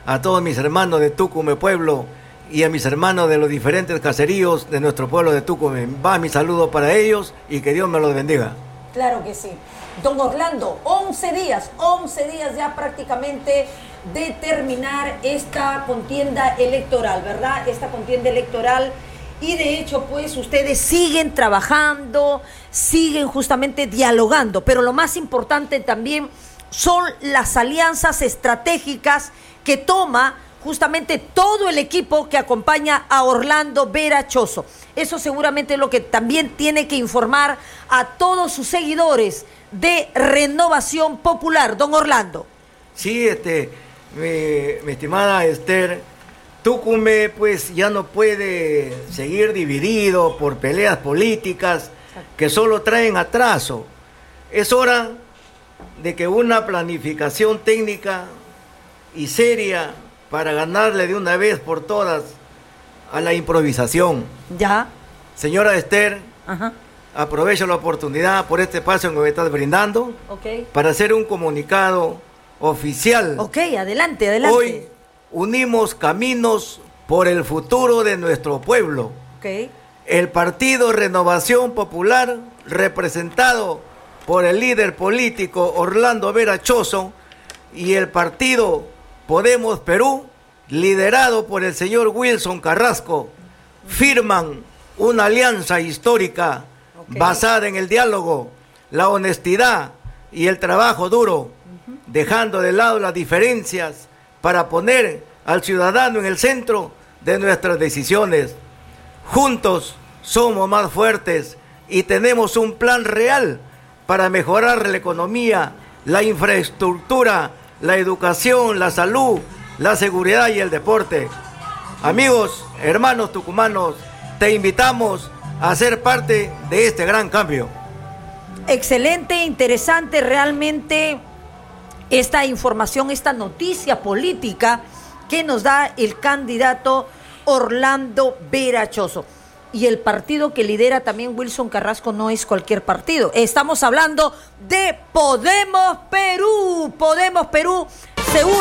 a todos mis hermanos de Tucumán Pueblo y a mis hermanos de los diferentes caseríos de nuestro pueblo de Tucumán. Va mi saludo para ellos y que Dios me los bendiga. Claro que sí. Don Orlando, 11 días ya prácticamente de terminar esta contienda electoral, ¿verdad? Esta contienda electoral. Y de hecho, pues, ustedes siguen trabajando, siguen justamente dialogando, pero lo más importante también son las alianzas estratégicas que toma justamente todo el equipo que acompaña a Orlando Vera Choso. Eso seguramente es lo que también tiene que informar a todos sus seguidores de Renovación Popular. Don Orlando. Sí, mi estimada Esther, Tucumán pues ya no puede seguir dividido por peleas políticas que solo traen atraso. Es hora de que una planificación técnica y seria para ganarle de una vez por todas a la improvisación. Ya. Señora Esther, aprovecho la oportunidad por este espacio que me estás brindando para hacer un comunicado oficial. Ok, adelante. Hoy unimos caminos por el futuro de nuestro pueblo. El Partido Renovación Popular, representado por el líder político Orlando Vera Choso, y el Partido Podemos Perú, liderado por el señor Wilson Carrasco, firman una alianza histórica basada en el diálogo, la honestidad y el trabajo duro, dejando de lado las diferencias para poner al ciudadano en el centro de nuestras decisiones. Juntos somos más fuertes y tenemos un plan real para mejorar la economía, la infraestructura, la educación, la salud, la seguridad y el deporte. Amigos, hermanos tucumanos, te invitamos a ser parte de este gran cambio. Excelente, interesante realmente esta información, esta noticia política que nos da el candidato Orlando Vera Choso. Y el partido que lidera también Wilson Carrasco no es cualquier partido. Estamos hablando de Podemos Perú. Podemos Perú se une